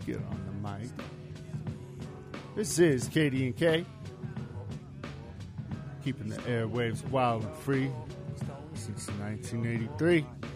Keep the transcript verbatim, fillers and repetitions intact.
get on the mic. This is K D and K, keeping the airwaves wild and free since nineteen eighty-three.